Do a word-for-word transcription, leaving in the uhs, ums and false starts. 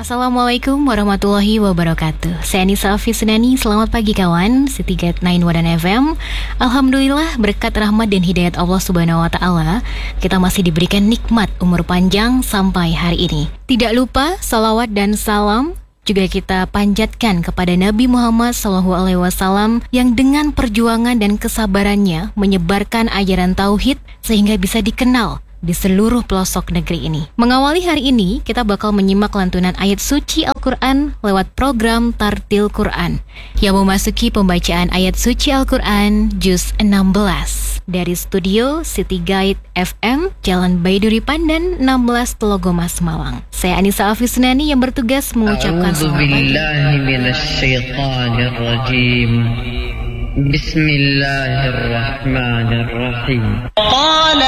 Assalamualaikum warahmatullahi wabarakatuh. Saya Anissa Afisnani, selamat pagi kawan Setigat Nine Wadan F M. Alhamdulillah berkat rahmat dan hidayat Allah Subhanahu Wa Taala, kita masih diberikan nikmat umur panjang sampai hari ini. Tidak lupa salawat dan salam juga kita panjatkan kepada Nabi Muhammad shallallahu alaihi wasallam yang dengan perjuangan dan kesabarannya menyebarkan ajaran tauhid sehingga bisa dikenal di seluruh pelosok negeri ini. Mengawali hari ini, kita bakal menyimak lantunan ayat suci Al-Quran lewat program Tartil Quran yang memasuki pembacaan ayat suci Al-Quran Juz enam belas dari studio City Guide F M, Jalan Baiduri Pandan enam belas Telogomas Malang. Saya Anissa Afisnani yang bertugas mengucapkan selamat pagi. Bismillahirrahmanirrahim.